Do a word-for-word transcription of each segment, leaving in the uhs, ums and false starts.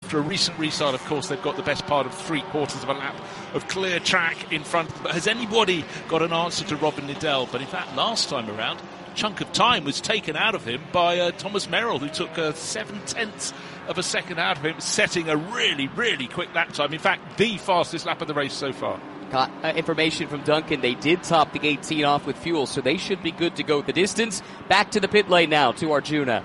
After a recent restart, of course, they've got the best part of three quarters of a lap of clear track in front. But has anybody got an answer to Robin Liddell? But in fact, last time around, a chunk of time was taken out of him by uh, Thomas Merrill, who took uh, seven-tenths of a second out of him, setting a really, really quick lap time. In fact, the fastest lap of the race so far. Got uh, information from Duncan. They did top the eighteen off with fuel, so they should be good to go the distance. Back to the pit lane now to Arjuna.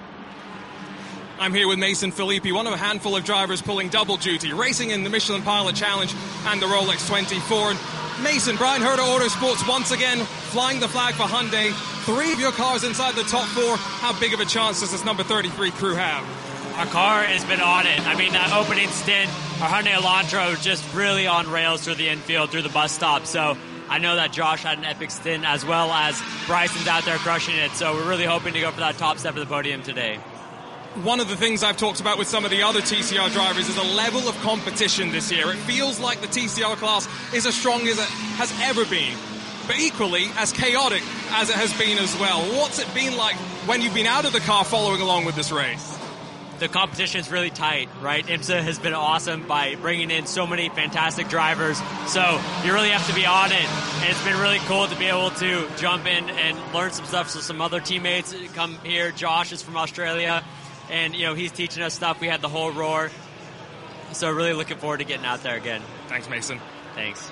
I'm here with Mason Filippi, one of a handful of drivers pulling double duty, racing in the Michelin Pilot Challenge and the Rolex twenty-four. And Mason, Brian Herta Autosports once again flying the flag for Hyundai. Three of your cars inside the top four. How big of a chance does this number thirty-three crew have? Our car has been on it. I mean, that opening stint, our Hyundai Elantra was just really on rails through the infield, through the bus stop. So I know that Josh had an epic stint, as well as Bryson's out there crushing it. So we're really hoping to go for that top step of the podium today. One of the things I've talked about with some of the other T C R drivers is a level of competition this year. It feels like the T C R class is as strong as it has ever been, but equally as chaotic as it has been as well. What's it been like when you've been out of the car following along with this race? The competition is really tight, right? IMSA has been awesome by bringing in so many fantastic drivers, so you really have to be on it. And it's been really cool to be able to jump in and learn some stuff. So some other teammates come here. Josh is from Australia, and you know he's teaching us stuff. We had the whole roar, so really looking forward to getting out there again. Thanks, Mason. Thanks.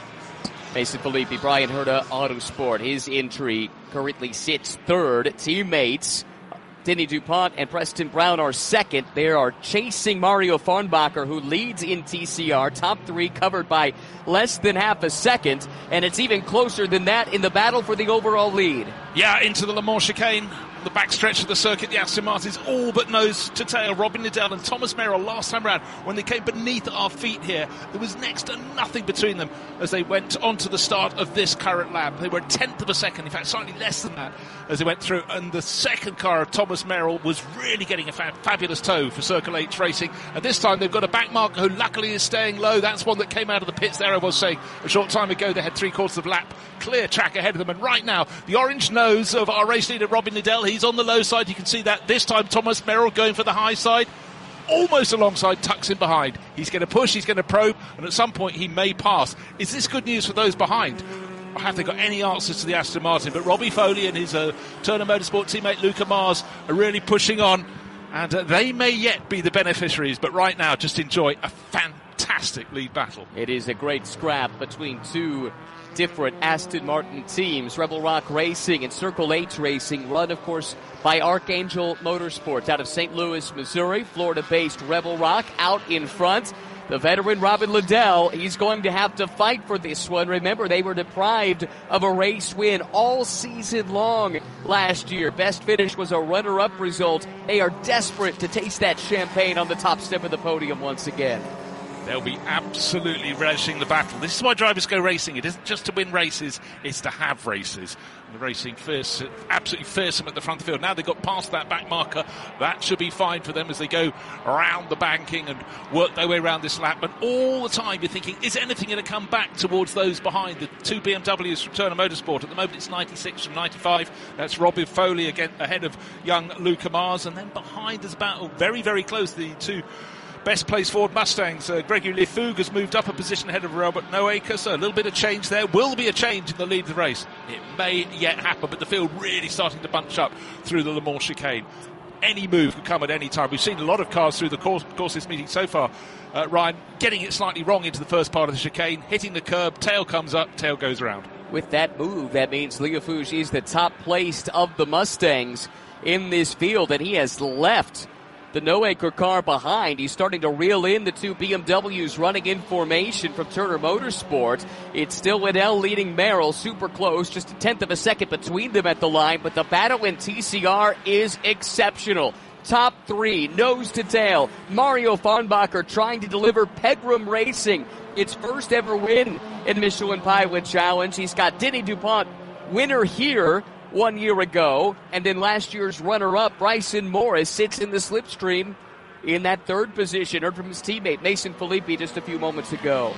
Mason Filippi, Brian Herta Autosport. His entry currently sits third. Teammates Denny DuPont and Preston Brown are second. They are chasing Mario Farnbacher, who leads in T C R. Top three covered by less than half a second, and it's even closer than that in the battle for the overall lead. Yeah, into the Le Mans chicane. The backstretch of the circuit, the Aston Martins all but nose to tail. Robin Liddell and Thomas Merrill last time around, when they came beneath our feet here, there was next to nothing between them as they went on to the start of this current lap. They were a tenth of a second, in fact slightly less than that, as they went through. And the second car of Thomas Merrill was really getting a fa- fabulous tow for Circle H Racing. And this time they've got a backmarker who luckily is staying low. That's one that came out of the pits there. I was saying a short time ago they had three quarters of lap clear track ahead of them. And right now, the orange nose of our race leader Robin Liddell, he's on the low side. You can see that this time Thomas Merrill going for the high side, almost alongside, tucks in behind. He's going to push, he's going to probe, and at some point he may pass. Is this good news for those behind? Have they got any answers to the Aston Martin? But Robbie Foley and his uh, Turner Motorsport teammate Luca Mars are really pushing on, and uh, they may yet be the beneficiaries, but right now just enjoy a fantastic lead battle. It is a great scrap between two different Aston Martin teams. Rebel Rock Racing and Circle H Racing, run of course by Archangel Motorsports out of Saint Louis, Missouri. Florida-based Rebel Rock out in front. The veteran Robin Liddell, he's going to have to fight for this one. Remember, they were deprived of a race win all season long last year. Best finish was a runner-up result. They are desperate to taste that champagne on the top step of the podium once again. They'll be absolutely relishing the battle. This is why drivers go racing. It isn't just to win races, it's to have races. And the racing fierce, absolutely fearsome at the front of the field. Now they've got past that back marker. That should be fine for them as they go around the banking and work their way around this lap. And all the time you're thinking, is anything going to come back towards those behind? The two B M Ws from Turner Motorsport. At the moment it's ninety-six from ninety-five. That's Robbie Foley again ahead of young Luca Mars. And then behind is about, oh, very, very close, the two best placed Ford Mustangs. Uh, Gregory Lefougue has moved up a position ahead of Robert Noaker, so a little bit of change there. Will be a change in the lead of the race. It may yet happen, but the field really starting to bunch up through the Le Mans chicane. Any move could come at any time. We've seen a lot of cars through the course, course of this meeting so far. Uh, Ryan getting it slightly wrong into the first part of the chicane, hitting the curb, tail comes up, tail goes around. With that move, that means Lefougue is the top placed of the Mustangs in this field, and he has left the Noaker car behind. He's starting to reel in the two B M Ws running in formation from Turner Motorsport. It's still Liddell leading Merrill, super close, just a tenth of a second between them at the line, but the battle in T C R is exceptional. Top three, nose to tail. Mario Farnbacher trying to deliver Pegram Racing its first ever win in Michelin Pilot Challenge. He's got Denny DuPont, winner here one year ago, and then last year's runner-up, Bryson Morris, sits in the slipstream in that third position. Heard from his teammate, Mason Filippi, just a few moments ago.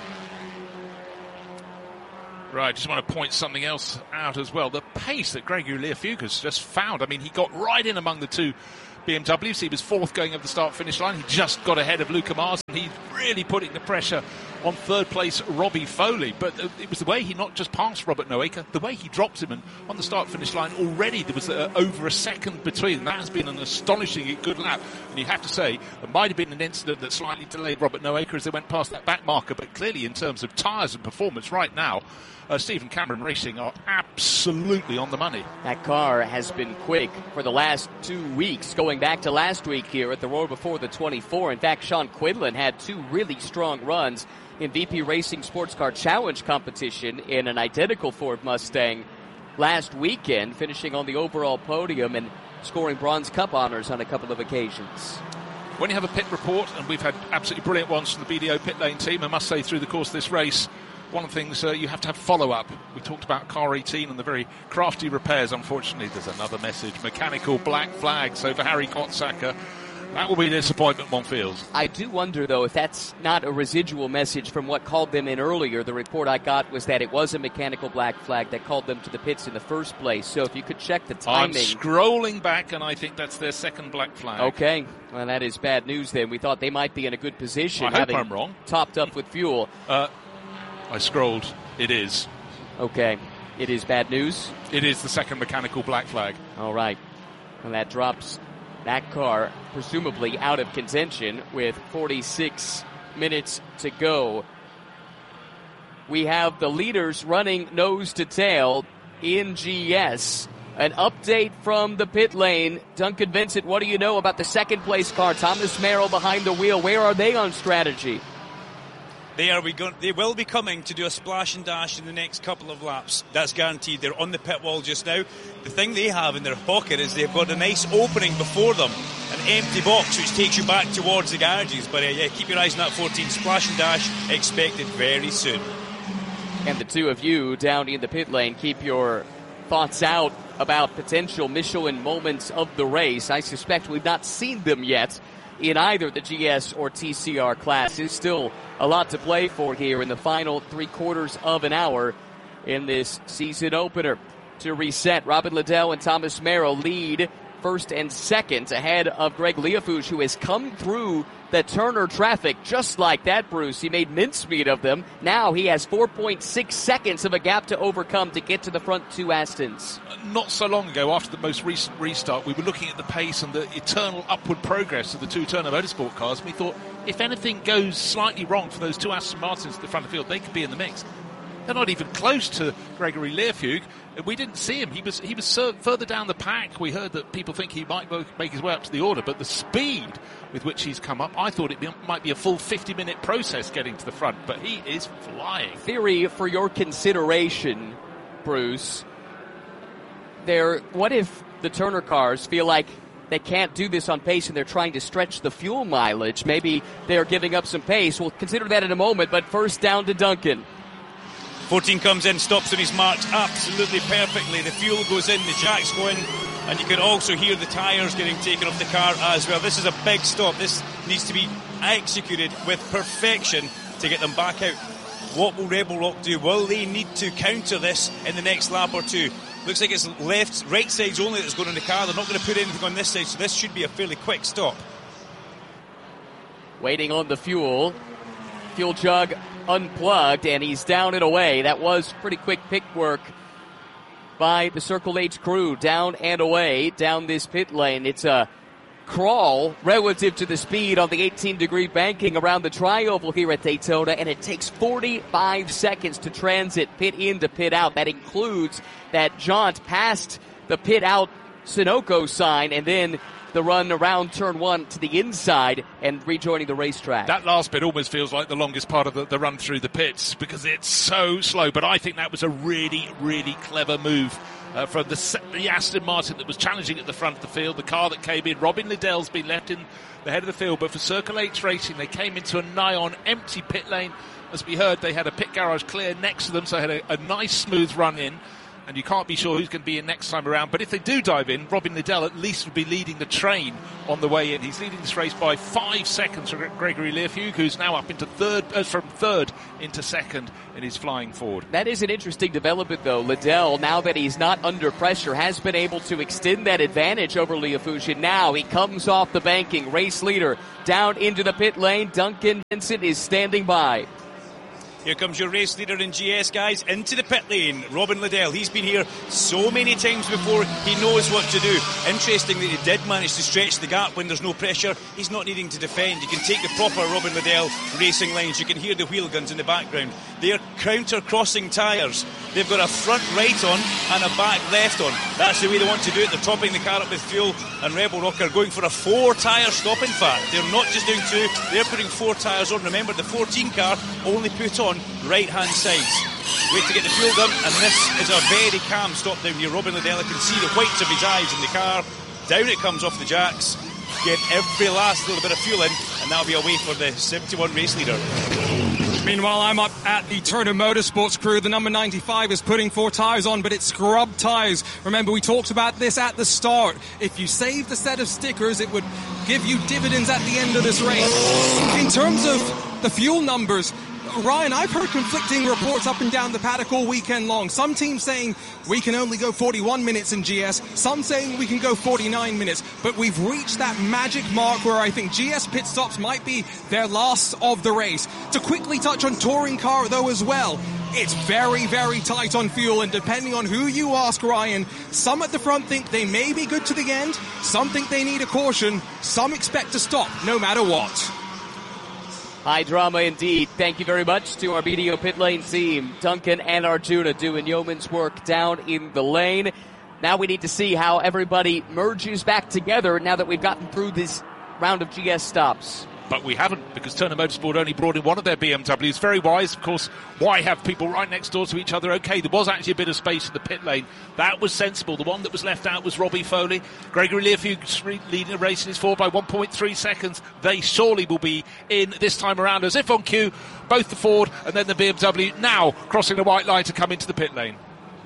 Right, just want to point something else out as well. The pace that Gregory Lefougue has just found. I mean, he got right in among the two B M Ws. He was fourth going over the start-finish line. He just got ahead of Luca Mars, and he's really putting the pressure on third place Robbie Foley. But it was the way he not just passed Robert Noaker, the way he dropped him, and on the start-finish line already there was uh, over a second between. And that has been an astonishingly good lap. And you have to say, there might have been an incident that slightly delayed Robert Noaker as they went past that back marker, but clearly in terms of tyres and performance right now, uh, Stephen Cameron Racing are absolutely on the money. That car has been quick for the last two weeks, going back to last week here at the Roar Before the twenty-four. In fact, Sean Quinlan had two really strong runs in V P Racing Sports Car Challenge competition in an identical Ford Mustang last weekend, finishing on the overall podium and scoring Bronze Cup honors on a couple of occasions. When you have a pit report, and we've had absolutely brilliant ones from the B D O pit lane team, I must say through the course of this race, one of the things uh, you have to have follow-up. We talked about car eighteen and the very crafty repairs. Unfortunately, there's another message. Mechanical black flag. So for Harry Kotsacker, that will be a disappointment, one feels. I do wonder, though, if that's not a residual message from what called them in earlier. The report I got was that it was a mechanical black flag that called them to the pits in the first place. So if you could check the timing. I'm scrolling back, and I think that's their second black flag. Okay. Well, that is bad news then. We thought they might be in a good position. I hope having I'm wrong. Topped up with fuel. Uh, I scrolled. It is. Okay. It is bad news? It is the second mechanical black flag. All right. And that drops that car presumably out of contention with forty-six minutes to go. We have the leaders running nose to tail in G S. An update from the pit lane. Duncan Vincent, what do you know about the second place car? Thomas Merrill behind the wheel. Where are they on strategy? They are. We go, they will be coming to do a splash and dash in the next couple of laps. That's guaranteed. They're on the pit wall just now. The thing they have in their pocket is they've got a nice opening before them, an empty box which takes you back towards the garages. But uh, yeah, keep your eyes on that fourteen. Splash and dash expected very soon. And the two of you down in the pit lane, keep your thoughts out about potential Michelin moments of the race. I suspect we've not seen them yet in either the G S or T C R classes. Still a lot to play for here in the final three quarters of an hour in this season opener. To reset, Robin Liddell and Thomas Merrill lead first and second ahead of Greg Leafouche, who has come through the Turner traffic just like that, Bruce. He made mincemeat of them. Now he has four point six seconds of a gap to overcome to get to the front two Astons. Not so long ago, after the most recent restart, we were looking at the pace and the eternal upward progress of the two Turner Motorsport cars, and we thought, if anything goes slightly wrong for those two Aston Martins at the front of the field, they could be in the mix. They're not even close to Gregory Leafouche. We didn't see him. He was he was further down the pack. We heard that people think he might make his way up to the order, but the speed with which he's come up, I thought it be, might be a full fifty-minute process getting to the front, but he is flying. Theory for your consideration, Bruce. There, what if the Turner cars feel like they can't do this on pace and they're trying to stretch the fuel mileage? Maybe they're giving up some pace. We'll consider that in a moment, but first down to Duncan. fourteen comes in, stops on his mark absolutely perfectly. The fuel goes in, the jacks go in, and you can also hear the tyres getting taken off the car as well. This is a big stop. This needs to be executed with perfection to get them back out. What will Rebel Rock do? Will they need to counter this in the next lap or two? Looks like it's left, right sides only that's going in the car. They're not going to put anything on this side, so this should be a fairly quick stop. Waiting on the fuel. Fuel jug unplugged, and he's down and away. That was pretty quick pick work by the Circle H crew. Down and away down this pit lane. It's a crawl relative to the speed on the eighteen degree banking around the tri-oval here at Daytona, and it takes forty-five seconds to transit pit in to pit out. That includes that jaunt past the pit out Sunoco sign, and then the run around turn one to the inside and rejoining the racetrack. That last bit almost feels like the longest part of the, the run through the pits because it's so slow, but I think that was a really, really clever move uh, from the, the Aston Martin that was challenging at the front of the field, the car that came in. Robin Liddell's been left in the head of the field, but for Circle H Racing, they came into a nigh-on empty pit lane. As we heard, they had a pit garage clear next to them, so they had a, a nice smooth run in. and you can't be sure who's going to be in next time around. But if they do dive in, Robin Liddell at least would be leading the train on the way in. He's leading this race by five seconds from Gregory Learfugue, who's now up into third, uh, from third into second in his flying forward. That is an interesting development, though. Liddell, now that he's not under pressure, has been able to extend that advantage over Learfugue. Now he comes off the banking, race leader down into the pit lane. Duncan Vincent is standing by. Here comes your race leader in G S, guys, into the pit lane. Robin Liddell, he's been here so many times before, he knows what to do. Interesting that he did manage to stretch the gap when there's no pressure. He's not needing to defend. You can take the proper Robin Liddell racing lines. You can hear the wheel guns in the background. They're counter-crossing tyres. They've got a front right on and a back left on. That's the way they want to do it. They're topping the car up with fuel, and Rebel Rock are going for a four-tyre stop, in fact. They're not just doing two, they're putting four tyres on. Remember, the fourteen car only put on right-hand sides. Wait to get the fuel done, and this is a very calm stop down here. Robin Liddell, I can see the whites of his eyes in the car. Down it comes off the jacks. Get every last little bit of fuel in, and that'll be away for the seventy-one race leader. Meanwhile, I'm up at the Turner Motorsports crew. The number ninety-five is putting four tyres on, but it's scrub tyres. Remember, we talked about this at the start. If you saved a set of stickers, it would give you dividends at the end of this race. In terms of the fuel numbers, Ryan, I've heard conflicting reports up and down the paddock all weekend long. Some teams saying we can only go forty-one minutes in G S, some saying we can go forty-nine minutes, but we've reached that magic mark where I think G S pit stops might be their last of the race. To quickly touch on touring car though as well, it's very, very tight on fuel, and depending on who you ask, Ryan, some at the front think they may be good to the end, some think they need a caution, some expect to stop no matter what. High drama indeed. Thank you very much to our B D O pit lane team. Duncan and Arjuna doing yeoman's work down in the lane. Now we need to see how everybody merges back together now that we've gotten through this round of G S stops. But we haven't, because Turner Motorsport only brought in one of their B M Ws. Very wise, of course. Why have people right next door to each other? Okay, there was actually a bit of space in the pit lane. That was sensible. The one that was left out was Robbie Foley. Gregory Learfugue leading the race in his forward by one point three seconds. They surely will be in this time around, as if on cue. Both the Ford and then the B M W now crossing the white line to come into the pit lane.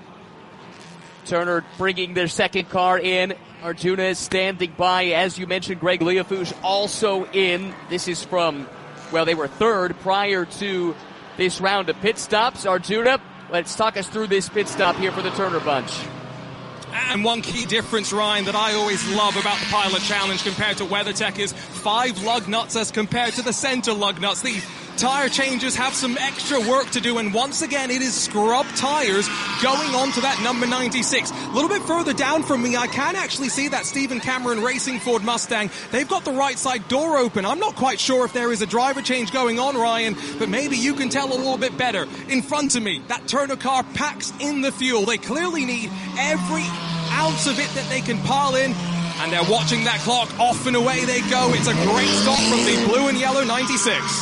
Turner bringing their second car in. Arjuna is standing by. As you mentioned, Greg Learfugue also in. This is from, well, they were third prior to this round of pit stops. Arjuna, let's talk us through this pit stop here for the Turner bunch. And one key difference, Ryan, that I always love about the Pilot Challenge compared to WeatherTech is five lug nuts as compared to the center lug nuts. These tire changes have some extra work to do, and once again it is scrub tires going on to that number ninety-six. A little bit further down from me, I can actually see that Stephen Cameron Racing Ford Mustang. They've got the right side door open. I'm not quite sure if there is a driver change going on, Ryan, but maybe you can tell a little bit better. In front of me, that Turner car packs in the fuel. They clearly need every ounce of it that they can pile in, and they're watching that clock. Off and away they go. It's a great stop from the blue and yellow ninety-six.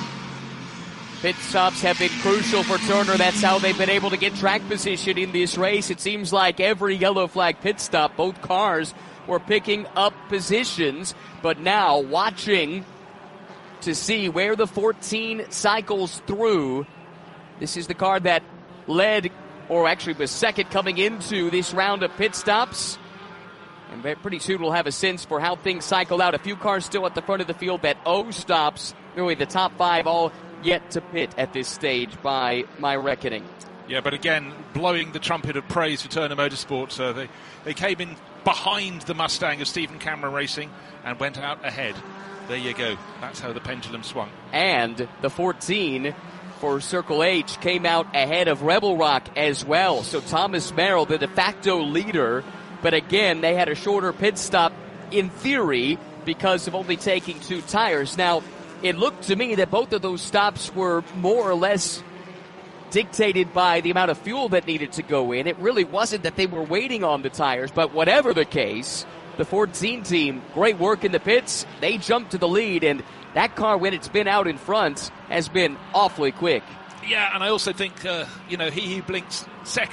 Pit stops have been crucial for Turner. That's how they've been able to get track position in this race. It seems like every yellow flag pit stop, both cars were picking up positions, but now watching to see where the fourteen cycles through. This is the car that led, or actually was second coming into this round of pit stops. And pretty soon we'll have a sense for how things cycle out. A few cars still at the front of the field, that O stops, really the top five all yet to pit at this stage by my reckoning. Yeah, but again, blowing the trumpet of praise for Turner Motorsport. Uh, they, they came in behind the Mustang of Stephen Cameron Racing and went out ahead. There you go. That's how the pendulum swung. And the fourteen for Circle H came out ahead of Rebel Rock as well. So Thomas Merrill, the de facto leader, but again, they had a shorter pit stop in theory because of only taking two tires. Now, it looked to me that both of those stops were more or less dictated by the amount of fuel that needed to go in. It really wasn't that they were waiting on the tires, but whatever the case, the fourteen team, great work in the pits. They jumped to the lead, and that car, when it's been out in front, has been awfully quick. Yeah, and I also think, uh, you know, he who blinks second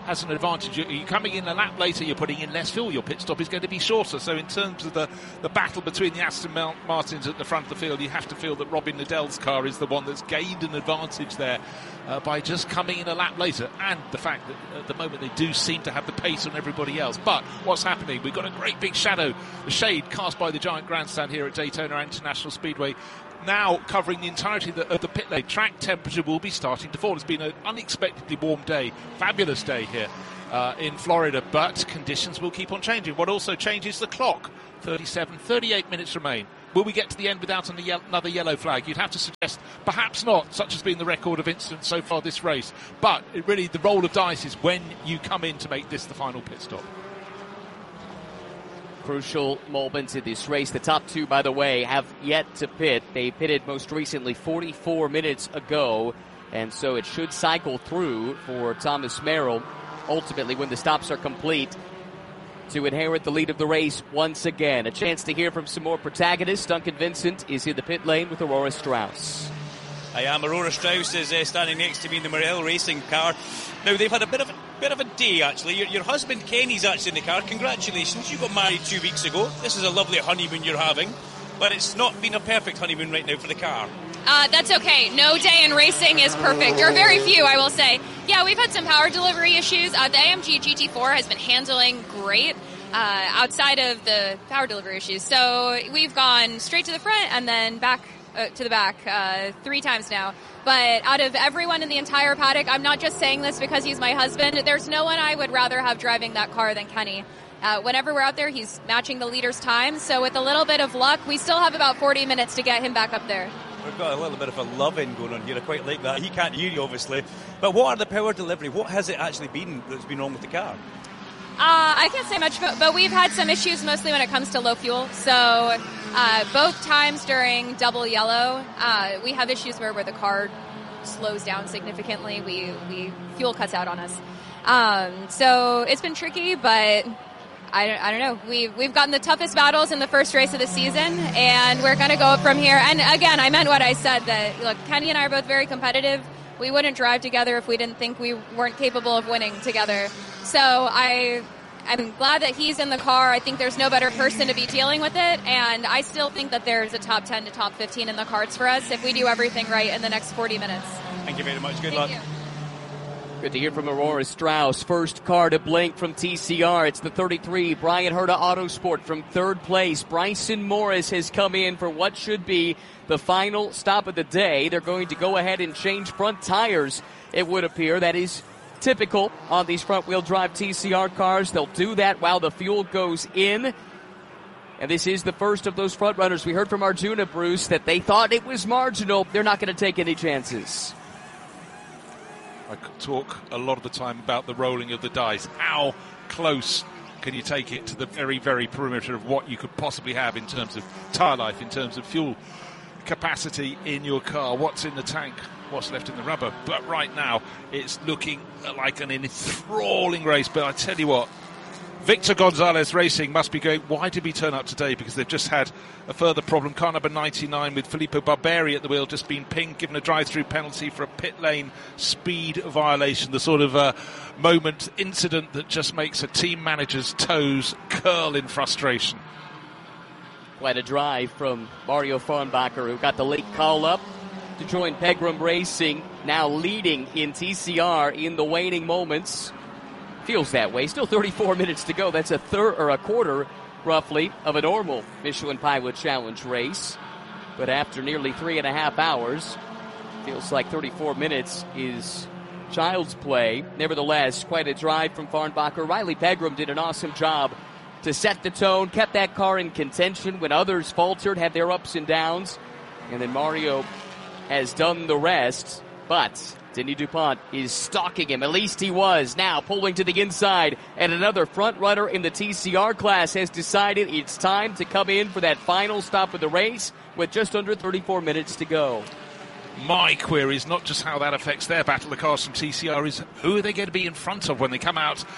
has an advantage. You're coming in a lap later, you're putting in less fuel, your pit stop is going to be shorter. So in terms of the, the battle between the Aston Martins at the front of the field, you have to feel that Robin Liddell's car is the one that's gained an advantage there uh, by just coming in a lap later, and the fact that at the moment they do seem to have the pace on everybody else. But what's happening? We've got a great big shadow, the shade cast by the giant grandstand here at Daytona International Speedway, now covering the entirety of the, of the pit lane. Track temperature will be starting to fall. It's been an unexpectedly warm day, fabulous day here uh, in Florida, but conditions will keep on changing. What also changes the clock. thirty-seven, thirty-eight minutes remain. Will we get to the end without an ye- another yellow flag? You'd have to suggest perhaps not, such has been the record of incidents so far this race. But it really, the roll of dice is when you come in to make this the final pit stop. Crucial moments in this race. The top two, by the way, have yet to pit. They pitted most recently forty-four minutes ago, and so it should cycle through for Thomas Merrill, ultimately when the stops are complete, to inherit the lead of the race once again. A chance to hear from some more protagonists. Duncan Vincent is in the pit lane with Aurora Strauss. I am. Aurora Strauss is uh, standing next to me in the Morel Racing car. Now, they've had a bit of a, bit of a day, actually. Your, your husband, Kenny's actually in the car. Congratulations. You got married two weeks ago. This is a lovely honeymoon you're having. But it's not been a perfect honeymoon right now for the car. Uh, that's okay. No day in racing is perfect, or very few, I will say. Yeah, we've had some power delivery issues. Uh, the A M G G T four has been handling great uh, outside of the power delivery issues. So we've gone straight to the front and then back uh, to the back uh, three times now. But out of everyone in the entire paddock, I'm not just saying this because he's my husband, there's no one I would rather have driving that car than Kenny. Uh, whenever we're out there, he's matching the leader's time. So with a little bit of luck, we still have about forty minutes to get him back up there. We've got a little bit of a love-in going on here. I quite like that. He can't hear you, obviously. But what are the power delivery? What has it actually been that's been wrong with the car? Uh, I can't say much, but, but we've had some issues mostly when it comes to low fuel. So uh, both times during double yellow, uh, we have issues where, where the car slows down significantly. We, we fuel cuts out on us. Um, so it's been tricky, but I don't, I don't know. We've, we've gotten the toughest battles in the first race of the season, and we're going to go up from here. And again, I meant what I said, that, look, Kenny and I are both very competitive. We wouldn't drive together if we didn't think we weren't capable of winning together. So I, I'm glad that he's in the car. I think there's no better person to be dealing with it, and I still think that there's a top ten to top fifteen in the cards for us if we do everything right in the next forty minutes. Thank you very much. Good Thank luck. You. Good to hear from Aurora Strauss. First car to blink from T C R. It's the thirty-three Brian Herta Autosport from third place. Bryson Morris has come in for what should be the final stop of the day. They're going to go ahead and change front tires, it would appear. That is typical on these front-wheel drive T C R cars. They'll do that while the fuel goes in. And this is the first of those front runners. We heard from Arjuna, Bruce, that they thought it was marginal. They're not going to take any chances. I could talk a lot of the time about the rolling of the dice. How close can you take it to the very, very perimeter of what you could possibly have in terms of tyre life, in terms of fuel capacity in your car, what's in the tank, what's left in the rubber. But right now, it's looking like an enthralling race. But I tell you what, Victor Gonzalez Racing must be going, why did we turn up today? Because they've just had a further problem. Car number ninety-nine with Filippo Barberi at the wheel, just been pinged, given a drive-through penalty for a pit lane speed violation. The sort of uh, moment, incident that just makes a team manager's toes curl in frustration. Quite a drive from Mario Farnbacher, who got the late call up to join Pegram Racing, now leading in T C R in the waning moments. Feels that way. Still thirty-four minutes to go. That's a third or a quarter, roughly, of a normal Michelin Pilot Challenge race. But after nearly three and a half hours, feels like thirty-four minutes is child's play. Nevertheless, quite a drive from Farnbacher. Riley Pegram did an awesome job to set the tone, kept that car in contention when others faltered, had their ups and downs. And then Mario has done the rest, but Denny DuPont is stalking him. At least he was. Now pulling to the inside, and another front runner in the T C R class has decided it's time to come in for that final stop of the race with just under thirty-four minutes to go. My query is not just how that affects their battle. The cars from T C R is who are they going to be in front of when they come out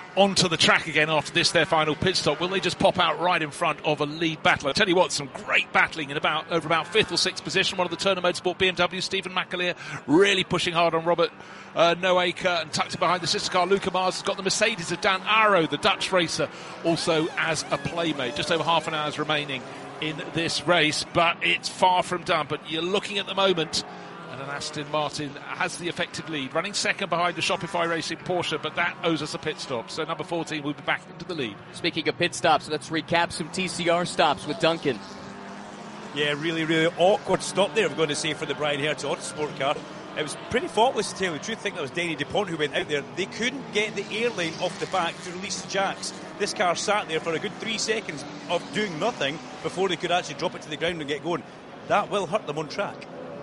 onto the track again after this, their final pit stop. Will they just pop out right in front of a lead battle? I tell you what, some great battling in about over about fifth or sixth position. One of the Turner Motorsport B M W, Stephen McAleer, really pushing hard on Robert uh, Noaker, and tucked behind the sister car. Luca Mars has got the Mercedes of Dan Arrow, the Dutch racer, also as a playmate. Just over half an hour's remaining in this race, but it's far from done. But you're looking at the moment, and an Aston Martin has the effective lead, running second behind the Shopify Racing Porsche, but that owes us a pit stop. So number fourteen will be back into the lead. Speaking of pit stops, let's recap some T C R stops with Duncan. Yeah, really, really awkward stop there, I'm going to say, for the Brian Hertz Autosport car. It was pretty faultless, to tell you the truth. I think that was Denny DuPont who went out there. They couldn't get the airline off the back to release the jacks. This car sat there for a good three seconds of doing nothing before they could actually drop it to the ground and get going. That will hurt them on track.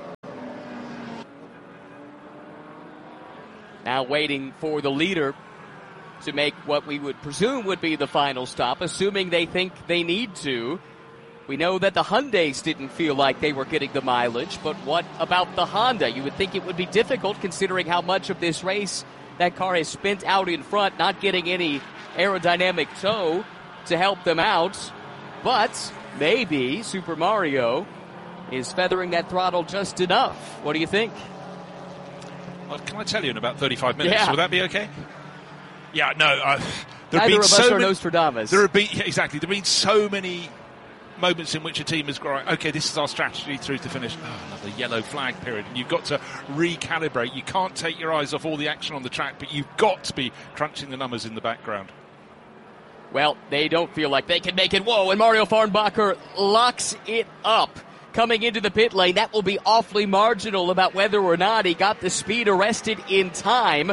Now waiting for the leader to make what we would presume would be the final stop, assuming they think they need to. We know that the Hyundais didn't feel like they were getting the mileage, but what about the Honda? You would think it would be difficult considering how much of this race that car has spent out in front, not getting any aerodynamic tow to help them out. But maybe Super Mario is feathering that throttle just enough. What do you think? Well, can I tell you in about thirty-five minutes? Yeah. Would that be okay? Yeah, no. Uh, there Neither have been of us so are many, Nostradamus. There have been, yeah, exactly. There have been so many moments in which a team has grown, okay, this is our strategy through to finish. Oh, another yellow flag period. And you've got to recalibrate. You can't take your eyes off all the action on the track, but you've got to be crunching the numbers in the background. Well, they don't feel like they can make it. Whoa, and Mario Farnbacher locks it up. Coming into the pit lane, that will be awfully marginal about whether or not he got the speed arrested in time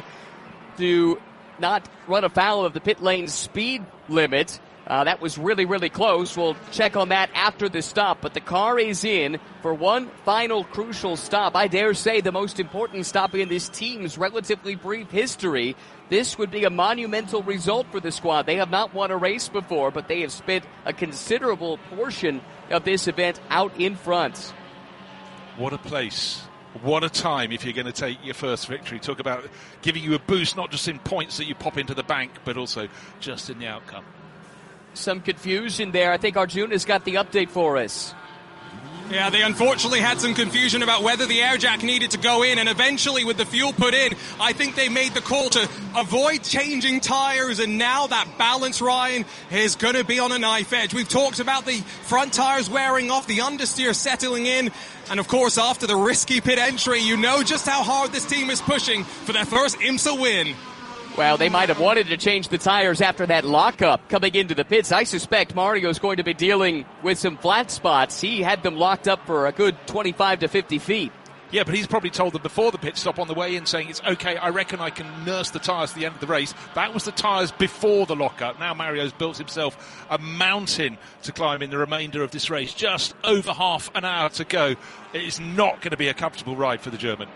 to not run afoul of the pit lane speed limit. Uh, that was really, really close. We'll check on that after the stop. But the car is in for one final crucial stop. I dare say the most important stop in this team's relatively brief history. This would be a monumental result for the squad. They have not won a race before, but they have spent a considerable portion of this event out in front. What a place. What a time if you're going to take your first victory. Talk about giving you a boost, not just in points that you pop into the bank, but also just in the outcome. Some confusion there. I think Arjuna's got the update for us. Yeah, they unfortunately had some confusion about whether the air jack needed to go in, and eventually with the fuel put in, I think they made the call to avoid changing tyres, and now that balance, Ryan, is going to be on a knife edge. We've talked about the front tyres wearing off, the understeer settling in, and of course after the risky pit entry, you know just how hard this team is pushing for their first IMSA win. Well, they might have wanted to change the tires after that lockup coming into the pits. I suspect Mario's going to be dealing with some flat spots. He had them locked up for a good twenty-five to fifty feet. Yeah, but he's probably told them before the pit stop on the way in, saying, it's okay, I reckon I can nurse the tyres to the end of the race. That was the tyres before the lockup. Now Mario's built himself a mountain to climb in the remainder of this race. Just over half an hour to go. It is not going to be a comfortable ride for the German.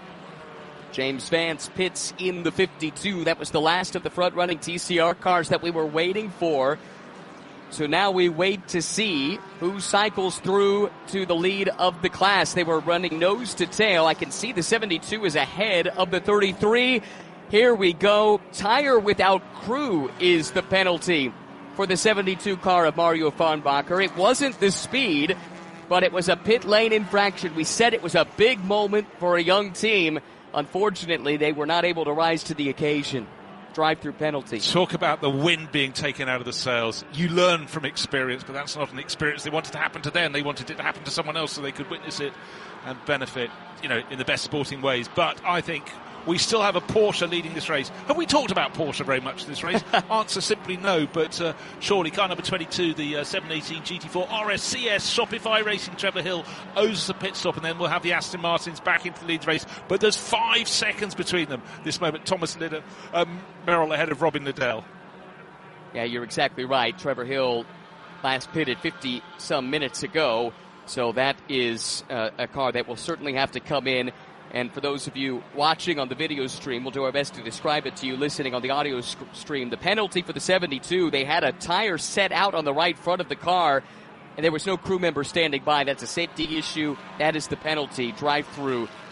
James Vance pits in the fifty-two. That was the last of the front-running T C R cars that we were waiting for. So now we wait to see who cycles through to the lead of the class. They were running nose to tail. I can see the seventy-two is ahead of the thirty-three. Here we go. Tire without crew is the penalty for the seventy-two car of Mario Farnbacher. It wasn't the speed, but it was a pit lane infraction. We said it was a big moment for a young team. Unfortunately, they were not able to rise to the occasion. Drive-through penalty. Talk about the wind being taken out of the sails. You learn from experience, but that's not an experience they wanted to happen to them. They wanted it to happen to someone else so they could witness it and benefit, you know, in the best sporting ways. But I think we still have a Porsche leading this race. Have we talked about Porsche very much in this race? Answer simply no, but uh, surely car number twenty-two, the uh, seven eighteen G T four R S C S Shopify Racing Trevor Hill owes us a pit stop, and then we'll have the Aston Martins back into the lead race. But there's five seconds between them this moment. Thomas Liddell, um, Merrill ahead of Robin Liddell. Yeah, you're exactly right. Trevor Hill last pitted fifty-some minutes ago, so that is uh, a car that will certainly have to come in. And for those of you watching on the video stream, we'll do our best to describe it to you listening on the audio sc- stream. The penalty for the seventy-two, they had a tire set out on the right front of the car, and there was no crew member standing by. That's a safety issue. That is the penalty. Drive-through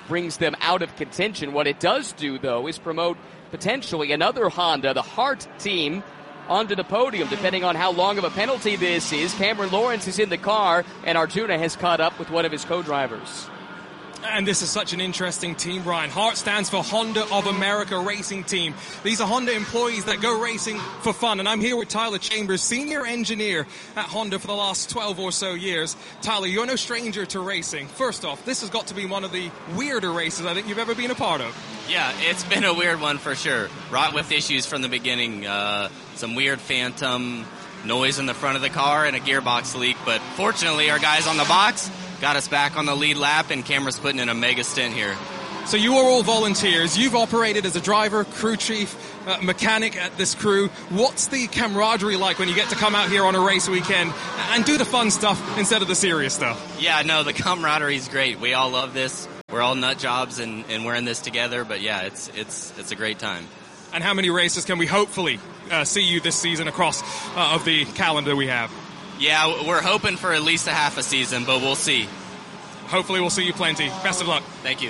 brings them out of contention. What it does do, though, is promote potentially another Honda, the Hart team, onto the podium, depending on how long of a penalty this is. Cameron Lawrence is in the car, and Arjuna has caught up with one of his co-drivers. And this is such an interesting team, Brian. Hart stands for Honda of America Racing Team. These are Honda employees that go racing for fun. And I'm here with Tyler Chambers, senior engineer at Honda for the last twelve or so years. Tyler, you're no stranger to racing. First off, this has got to be one of the weirder races I think you've ever been a part of. Yeah, it's been a weird one for sure. Wrought with issues from the beginning. Uh, some weird phantom noise in the front of the car and a gearbox leak. But fortunately, our guys on the box got us back on the lead lap, and Cameron's putting in a mega stint here. So you are all volunteers. You've operated as a driver, crew chief, uh, mechanic at this crew. What's the camaraderie like when you get to come out here on a race weekend and do the fun stuff instead of the serious stuff? Yeah, no, the camaraderie is great. We all love this. We're all nut jobs, and, and we're in this together. But yeah, it's it's it's a great time. And how many races can we hopefully uh, see you this season across uh, of the calendar we have? Yeah, we're hoping for at least a half a season, but we'll see. Hopefully we'll see you plenty. Best of luck. Thank you.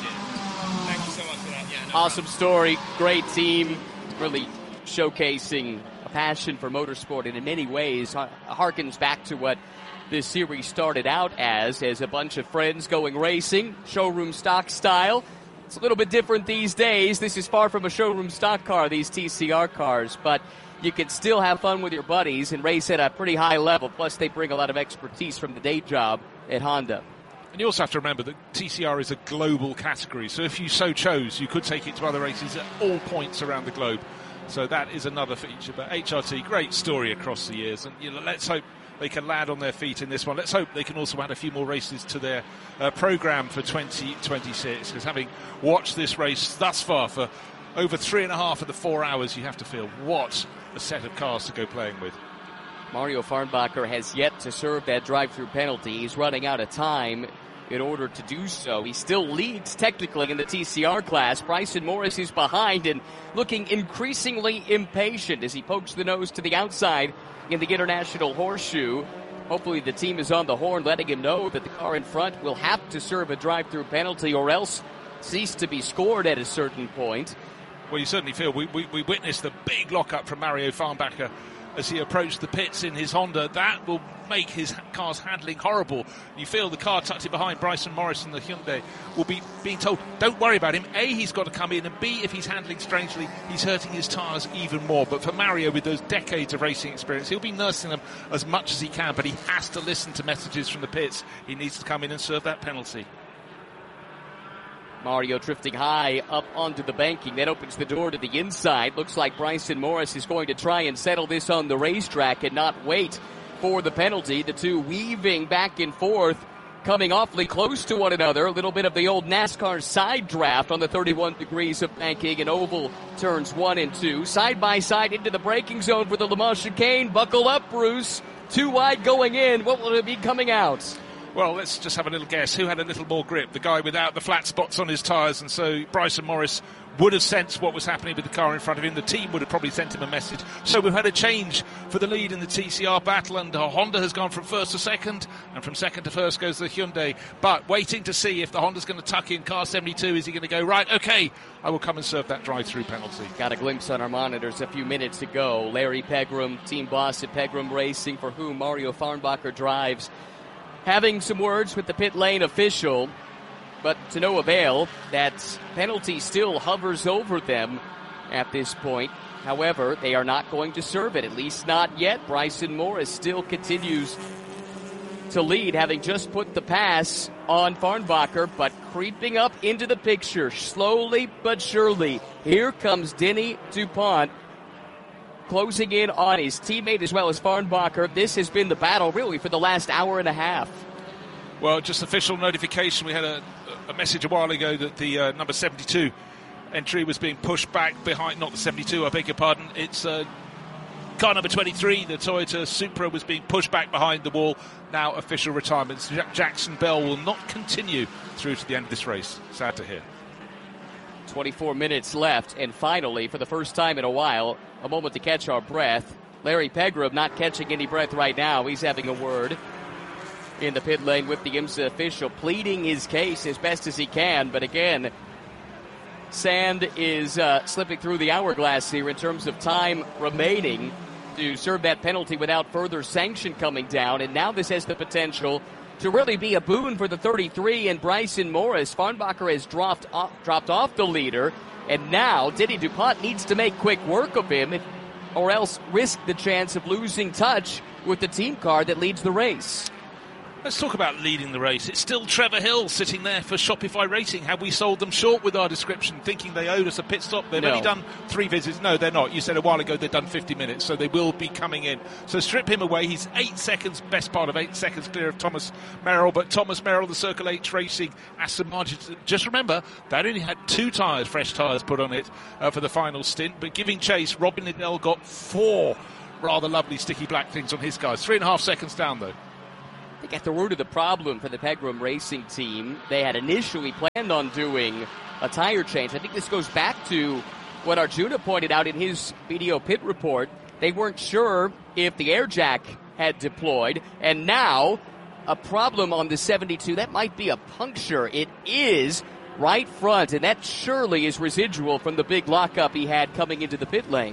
Thank you so much for that. Yeah, no awesome problem. story. Great team. Really showcasing a passion for motorsport, and in many ways harkens back to what this series started out as, as a bunch of friends going racing, showroom stock style. It's a little bit different these days. This is far from a showroom stock car, these T C R cars, but you can still have fun with your buddies and race at a pretty high level. Plus, they bring a lot of expertise from the day job at Honda. And you also have to remember that T C R is a global category, so if you so chose, you could take it to other races at all points around the globe. So that is another feature. But H R T, great story across the years, and you know, let's hope they can land on their feet in this one. Let's hope they can also add a few more races to their uh, program for twenty twenty-six, because having watched this race thus far for over three and a half of the four hours, you have to feel what a set of cars to go playing with. Mario Farnbacher has yet to serve that drive-through penalty. He's running out of time in order to do so. He still leads technically in the T C R class. Bryson Morris is behind and looking increasingly impatient as he pokes the nose to the outside in the International Horseshoe. Hopefully the team is on the horn, letting him know that the car in front will have to serve a drive-through penalty or else cease to be scored at a certain point. Well, you certainly feel we, we, we witnessed the big lock-up from Mario Farnbacher as he approached the pits in his Honda. That will make his car's handling horrible. You feel the car tucked in behind Bryson Morris and the Hyundai will be being told, don't worry about him. A, he's got to come in, and B, if he's handling strangely, he's hurting his tyres even more. But for Mario, with those decades of racing experience, he'll be nursing them as much as he can, but he has to listen to messages from the pits. He needs to come in and serve that penalty. Mario drifting high up onto the banking. That opens the door to the inside. Looks like Bryson Morris is going to try and settle this on the racetrack and not wait for the penalty. The two weaving back and forth, coming awfully close to one another. A little bit of the old NASCAR side draft on the thirty-one degrees of banking and oval turns one and two. Side by side into the braking zone for the Le Mans chicane. Buckle up, Bruce. Too wide going in. What will it be coming out? Well, let's just have a little guess. Who had a little more grip? The guy without the flat spots on his tyres, and so Bryson Morris would have sensed what was happening with the car in front of him. The team would have probably sent him a message. So we've had a change for the lead in the T C R battle, and Honda has gone from first to second, and from second to first goes the Hyundai. But waiting to see if the Honda's going to tuck in car seventy-two. Is he going to go, right, okay, I will come and serve that drive-through penalty. Got a glimpse on our monitors a few minutes ago. Larry Pegram, team boss at Pegram Racing, for whom Mario Farnbacher drives, having some words with the pit lane official, but to no avail. That penalty still hovers over them at this point. However, they are not going to serve it, at least not yet. Bryson Morris still continues to lead, having just put the pass on Farnbacher, but creeping up into the picture, slowly but surely. Here comes Denny DuPont, closing in on his teammate as well as Farnbacher. This has been the battle, really, for the last hour and a half. Well, just official notification. We had a, a message a while ago that the uh, number seventy-two entry was being pushed back behind, not the seventy-two, I beg your pardon. It's uh, car number twenty-three, the Toyota Supra, was being pushed back behind the wall. Now official retirement. Jackson Bell will not continue through to the end of this race. Sad to hear. twenty-four minutes left, and finally, for the first time in a while, a moment to catch our breath. Larry Pegram not catching any breath right now. He's having a word in the pit lane with the IMSA official, pleading his case as best as he can. But again, sand is uh, slipping through the hourglass here in terms of time remaining to serve that penalty without further sanction coming down. And now this has the potential to really be a boon for the thirty-three and Bryson Morris. Farnbacher has dropped off, dropped off the leader, and now Denny DuPont needs to make quick work of him if, or else risk the chance of losing touch with the team car that leads the race. Let's talk about leading the race. It's still Trevor Hill sitting there for Shopify Racing. Have we sold them short with our description, thinking they owed us a pit stop? They've no. only done three visits. No, they're not. You said a while ago they've done fifty minutes, so they will be coming in. So strip him away. He's eight seconds, best part of eight seconds clear of Thomas Merrill. But Thomas Merrill, the Circle H Racing Aston Martin, just remember, that only had two tyres, fresh tyres put on it uh, for the final stint. But giving chase, Robin Liddell got four rather lovely sticky black things on his guys. Three and a half seconds down, though. I think at the root of the problem for the Pegram Racing team, they had initially planned on doing a tire change. I think this goes back to what Arjuna pointed out in his video pit report. They weren't sure if the air jack had deployed, and now a problem on the seventy-two. That might be a puncture. It is right front, and that surely is residual from the big lockup he had coming into the pit lane.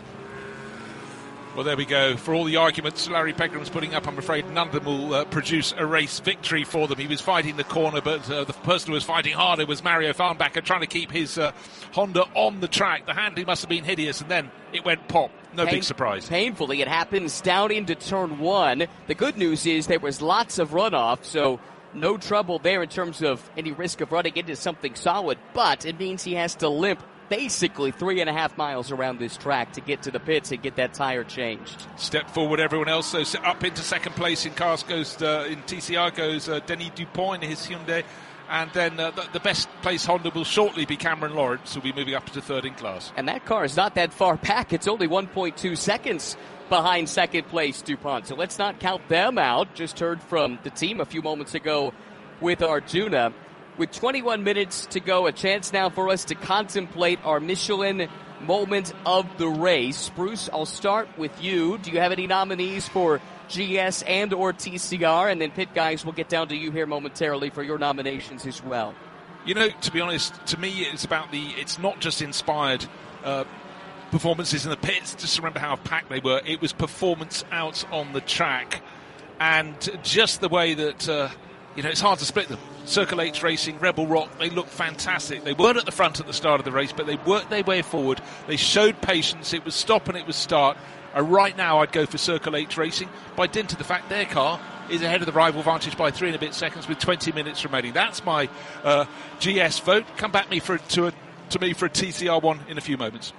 Well, there we go. For all the arguments Larry Pegram's putting up, I'm afraid none of them will uh, produce a race victory for them. He was fighting the corner, but uh, the person who was fighting harder was Mario Farnbacher, trying to keep his uh, Honda on the track. The handling must have been hideous, and then it went pop. No Pain- big surprise. Painfully, it happens down into turn one. The good news is there was lots of runoff, so no trouble there in terms of any risk of running into something solid, but it means he has to limp basically three and a half miles around this track to get to the pits and get that tire changed. Step forward, everyone else. So up into second place in cars goes, uh, in T C R goes uh, Denny DuPont in his Hyundai. And then uh, the, the best place Honda will shortly be Cameron Lawrence, who'll be moving up to third in class. And that car is not that far back. It's only one point two seconds behind second place DuPont. So let's not count them out. Just heard from the team a few moments ago with Arjuna. With twenty-one minutes to go, a chance now for us to contemplate our Michelin moment of the race. Bruce, I'll start with you. Do you have any nominees for G S and or T C R? And then pit guys, we'll get down to you here momentarily for your nominations as well. You know, to be honest, to me it's about the, it's not just inspired uh, performances in the pits. Just remember how packed they were. It was performance out on the track. And just the way that, uh, you know, it's hard to split them. Circle H Racing, Rebel Rock, they look fantastic. They weren't at the front at the start of the race, but they worked their way forward. They showed patience. It was stop and it was start. And right now I'd go for Circle H Racing by dint of the fact their car is ahead of the rival Vantage by three and a bit seconds with twenty minutes remaining. That's my uh, G S vote. Come back me for to, a, to me for a T C R one in a few moments.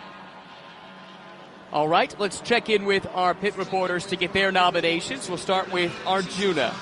All right, let's check in with our pit reporters to get their nominations. We'll start with Arjuna.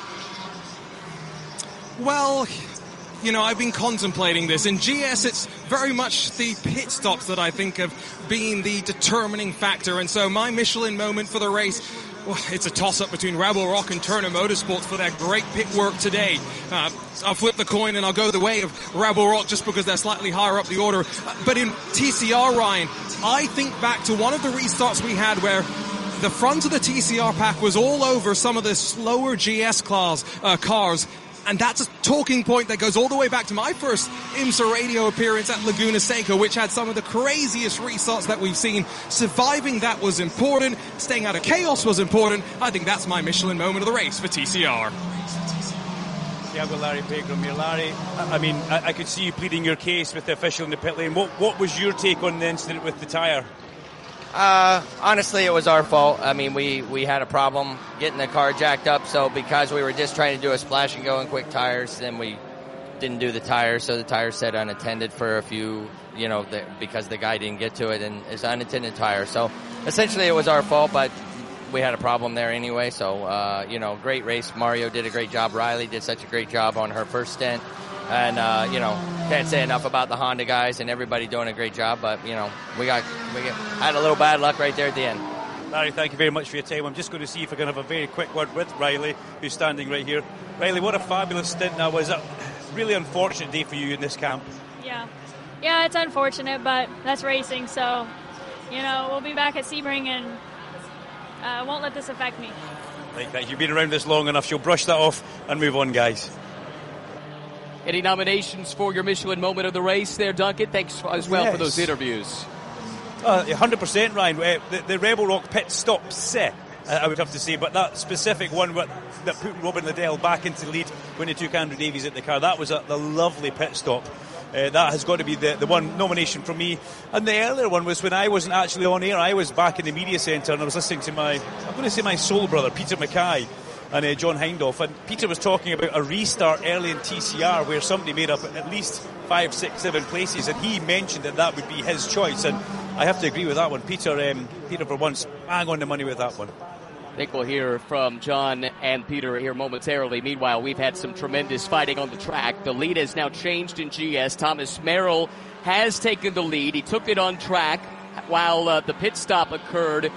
Well, you know, I've been contemplating this. In G S, it's very much the pit stops that I think of being the determining factor. And so my Michelin moment for the race, well, it's a toss-up between Rebel Rock and Turner Motorsports for their great pit work today. Uh, I'll flip the coin and I'll go the way of Rebel Rock just because they're slightly higher up the order. Uh, but in T C R, Ryan, I think back to one of the restarts we had where the front of the T C R pack was all over some of the slower G S class, uh, cars. And that's a talking point that goes all the way back to my first IMSA radio appearance at Laguna Seca, which had some of the craziest restarts that we've seen. Surviving that was important. Staying out of chaos was important. I think that's my Michelin moment of the race for T C R. Yeah, with Larry Pegram here. Larry, I mean, I, I could see you pleading your case with the official in the pit lane. What, what was your take on the incident with the tyre? Uh, honestly, it was our fault. I mean, we, we had a problem getting the car jacked up, so because we were just trying to do a splash and go in quick tires, then we didn't do the tires, so the tire said unattended for a few, you know, the, because the guy didn't get to it, and it's unattended tire. So essentially it was our fault, but we had a problem there anyway, so, uh, you know, great race. Mario did a great job. Riley did such a great job on her first stint. And, uh, you know, can't say enough about the Honda guys and everybody doing a great job, but, you know, we got, we got, had a little bad luck right there at the end. Larry, thank you very much for your time. I'm just going to see if I can have a very quick word with Riley, who's standing right here. Riley, what a fabulous stint that was. A really unfortunate day for you in this camp. Yeah. Yeah, it's unfortunate, but that's racing, so, you know, we'll be back at Sebring and uh, won't let this affect me. Like that. You've been around this long enough, you'll brush that off and move on, guys. Any nominations for your Michelin moment of the race there, Duncan? Thanks as well yes. for those interviews. Uh, one hundred percent, Ryan. Uh, the, the Rebel Rock pit stop set, uh, I would have to say, but that specific one that put Robin Liddell back into the lead when he took Andrew Davies at the car, that was a, the lovely pit stop. Uh, that has got to be the, the one nomination from me. And the earlier one was when I wasn't actually on air. I was back in the media centre and I was listening to my, I'm going to say my soul brother, Peter Mackay, and uh, John Hindhaugh. And Peter was talking about a restart early in T C R where somebody made up at least five, six, seven places, and he mentioned that that would be his choice. And I have to agree with that one. Peter, um, Peter for once, bang on the money with that one. I think we'll hear from John and Peter here momentarily. Meanwhile, we've had some tremendous fighting on the track. The lead has now changed in G S. Thomas Merrill has taken the lead. He took it on track while uh, the pit stop occurred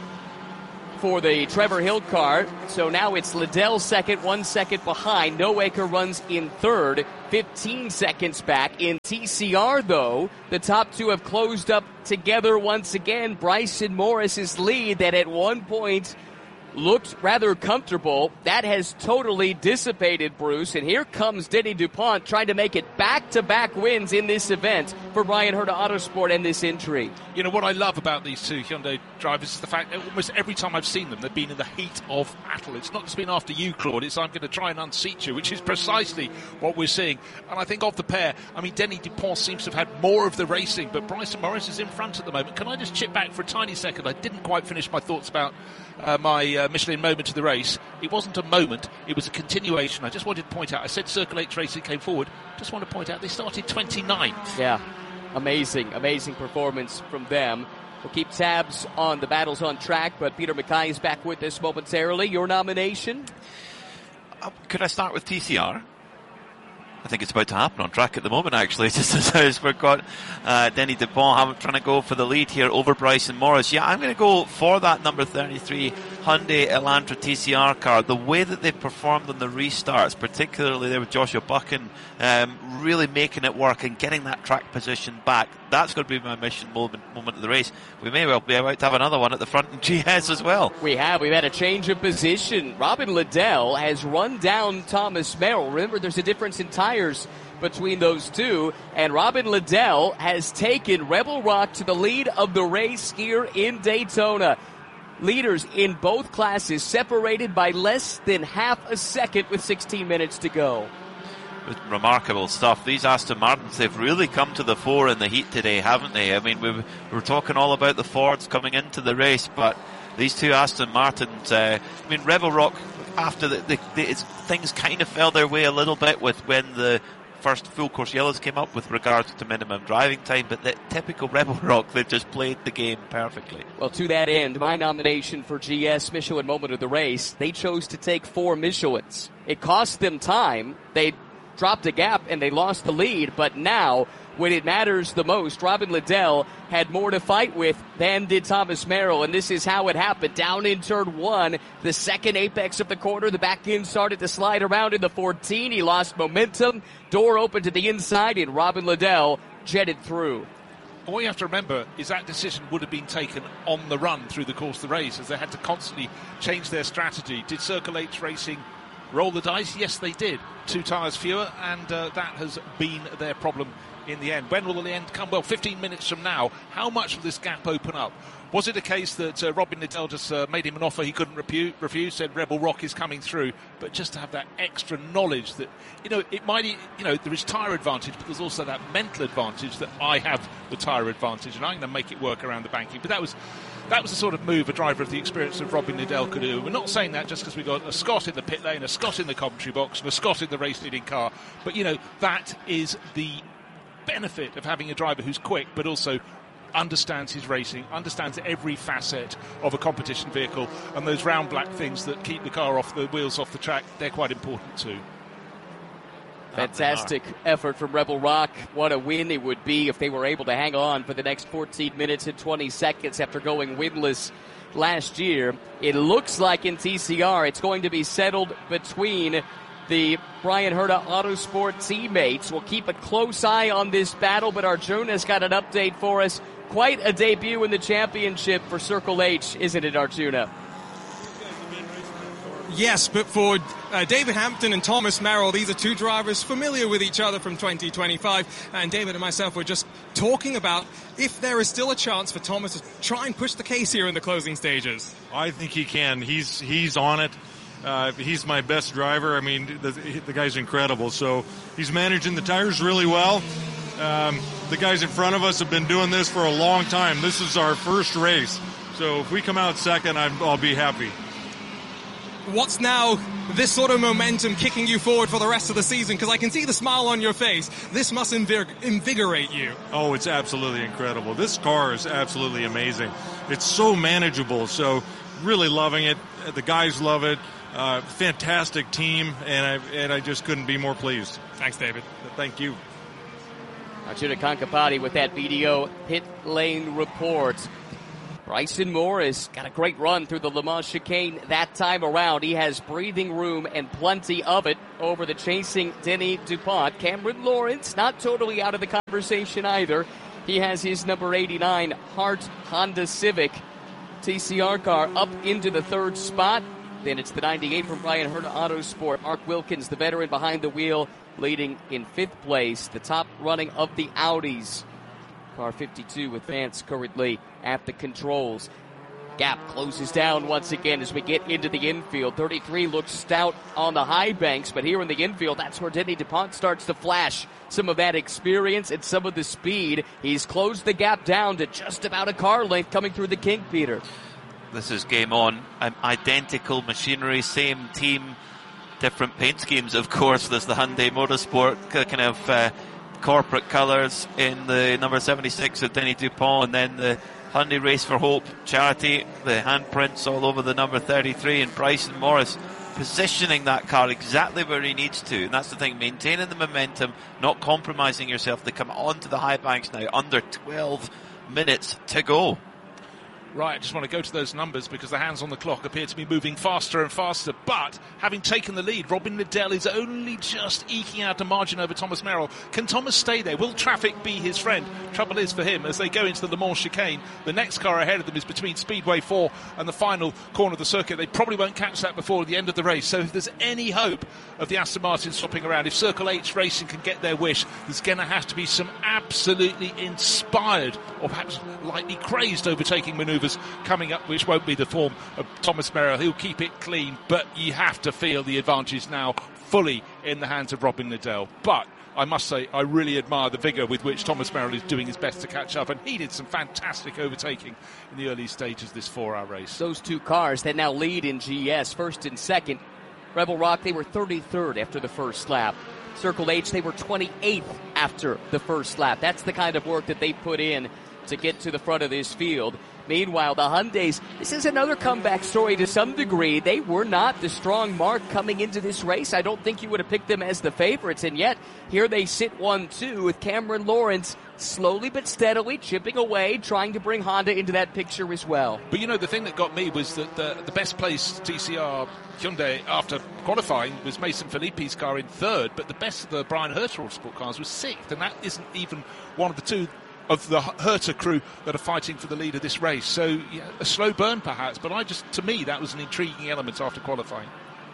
for the Trevor Hill car. So now it's Liddell second, one second behind. Noaker runs in third, fifteen seconds back. In T C R, though, the top two have closed up together once again. Bryson Morris's lead that at one point looked rather comfortable. That has totally dissipated, Bruce. And here comes Denny DuPont trying to make it back-to-back wins in this event for Bryan Herta Autosport and this entry. You know, what I love about these two Hyundai drivers is the fact that almost every time I've seen them, they've been in the heat of battle. It's not just been after you, Claude. It's I'm going to try and unseat you, which is precisely what we're seeing. And I think of the pair, I mean, Denny DuPont seems to have had more of the racing, but Bryson Morris is in front at the moment. Can I just chip back for a tiny second? I didn't quite finish my thoughts about uh, my uh, Michelin moment of the race. It wasn't a moment, it was a continuation. I just wanted to point out, I said Circle H Racing came forward. Just want to point out they started twenty-ninth. Yeah, amazing, amazing performance from them. We'll keep tabs on the battles on track, but Peter Mackay is back with us momentarily. Your nomination? Uh, could I start with T C R? I think it's about to happen on track at the moment, actually, just as we've got uh, Denny DuPont trying to go for the lead here over Bryson Morris. Yeah, I'm going to go for that number thirty-three Hyundai Elantra T C R car. The way that they performed on the restarts, particularly there with Joshua Buchan, um, really making it work and getting that track position back, that's going to be my mission moment, moment of the race. We may well be about to have another one at the front in G S as well. We have. We've had a change of position. Robin Liddell has run down Thomas Merrill. Remember, there's a difference in tires between those two, and Robin Liddell has taken Rebel Rock to the lead of the race here in Daytona. Leaders in both classes separated by less than half a second with sixteen minutes to go. Remarkable stuff. These Aston Martins, they've really come to the fore in the heat today, haven't they? I mean, we we were talking all about the Fords coming into the race, but these two Aston Martins, uh, I mean, Rebel Rock, after the, the, the it's, things kind of fell their way a little bit with when the first full course yellows came up with regards to minimum driving time, but the typical Rebel Rock, they've just played the game perfectly. Well, to that end, my nomination for G S Michelin moment of the race, they chose to take four Michelins. It cost them time. They dropped a gap and they lost the lead, but now, when it matters the most, Robin Liddell had more to fight with than did Thomas Merrill, and this is how it happened. Down in turn one, the second apex of the corner, the back end started to slide around in the fourteen. He lost momentum, door open to the inside, and Robin Liddell jetted through. What you have to remember is that decision would have been taken on the run through the course of the race, as they had to constantly change their strategy. Did Circle H Racing roll the dice? Yes, they did. Two tyres fewer, and uh, that has been their problem in the end. When will the end come? Well, fifteen minutes from now. How much will this gap open up? Was it a case that uh, Robin Liddell just uh, made him an offer he couldn't repu- refuse, said Rebel Rock is coming through, but just to have that extra knowledge that, you know, it might, you know, there is tyre advantage, but there's also that mental advantage that I have the tyre advantage, and I'm going to make it work around the banking. But that was that was the sort of move a driver of the experience of Robin Liddell could do. We're not saying that just because we got a Scott in the pit lane, a Scott in the commentary box, and a Scott in the race-leading car. But, you know, that is the benefit of having a driver who's quick, but also understands his racing, understands every facet of a competition vehicle, and those round black things that keep the car off the wheels off the track, they're quite important too. Fantastic effort from Rebel Rock. What a win it would be if they were able to hang on for the next fourteen minutes and twenty seconds after going winless last year. It looks like in T C R it's going to be settled between the Bryan Herta Autosport teammates. We'll keep a close eye on this battle, but Arjuna's got an update for us. Quite a debut in the championship for Circle H, isn't it, Arjuna? Yes, but for uh, David Hampton and Thomas Merrill, these are two drivers familiar with each other from twenty twenty-five. And David and myself were just talking about if there is still a chance for Thomas to try and push the case here in the closing stages. I think he can. He's he's on it. Uh, he's my best driver. I mean, the, the guy's incredible. So he's managing the tires really well. Um, the guys in front of us have been doing this for a long time. This is our first race. So if we come out second, I'm, I'll be happy. What's now this sort of momentum kicking you forward for the rest of the season? Because I can see the smile on your face. This must invig- invigorate you. Oh, it's absolutely incredible. This car is absolutely amazing. It's so manageable. So really loving it. The guys love it. Uh, fantastic team, and I and I just couldn't be more pleased. Thanks, David. Thank you. Arjuna Kankapati with that V D O pit lane report. Bryson Morris got a great run through the Le Mans chicane that time around. He has breathing room and plenty of it over the chasing Denny DuPont. Cameron Lawrence not totally out of the conversation either. He has his number eighty-nine Hart Honda Civic T C R car up into the third spot. Then it's the ninety-eight from Brian Herta Autosport. Mark Wilkins, the veteran behind the wheel, leading in fifth place. The top running of the Audis. Car fifty-two with Vance currently at the controls. Gap closes down once again as we get into the infield. thirty-three looks stout on the high banks, but here in the infield, that's where Denny DuPont starts to flash some of that experience and some of the speed. He's closed the gap down to just about a car length coming through the kink, Peter. This is game on. Um, identical machinery, same team, different paint schemes, of course. There's the Hyundai Motorsport kind of uh, corporate colours in the number seventy-six of Denny DuPont, and then the Hyundai Race for Hope charity, the handprints all over the number thirty-three, and Bryson Morris positioning that car exactly where he needs to. And that's the thing, maintaining the momentum, not compromising yourself. They come onto the high banks now, under twelve minutes to go. Right, I just want to go to those numbers because the hands on the clock appear to be moving faster and faster. But having taken the lead, Robin Liddell is only just eking out a margin over Thomas Merrill. Can Thomas stay there? Will traffic be his friend? Trouble is for him, as they go into the Le Mans chicane, the next car ahead of them is between Speedway four and the final corner of the circuit. They probably won't catch that before the end of the race. So if there's any hope of the Aston Martin swapping around, if Circle H Racing can get their wish, there's going to have to be some absolutely inspired or perhaps lightly crazed overtaking manoeuvres coming up, which won't be the form of Thomas Merrill. He'll keep it clean, but you have to feel the advantage now fully in the hands of Robin Liddell. But I must say, I really admire the vigour with which Thomas Merrill is doing his best to catch up, and he did some fantastic overtaking in the early stages of this four-hour race. Those two cars that now lead in G S, first and second. Rebel Rock, they were thirty-third after the first lap. Circle H, they were twenty-eighth after the first lap. That's the kind of work that they put in to get to the front of this field. Meanwhile, the Hyundais, this is another comeback story to some degree. They were not the strong mark coming into this race. I don't think you would have picked them as the favorites, and yet here they sit one two with Cameron Lawrence slowly but steadily chipping away, trying to bring Honda into that picture as well. But you know, the thing that got me was that the, the best placed T C R Hyundai after qualifying was Mason Filippi's car in third, but the best of the Brian Herta Autosport cars was sixth, and that isn't even one of the two of the Herta crew that are fighting for the lead of this race. So yeah, a slow burn perhaps, but I just, to me, that was an intriguing element after qualifying.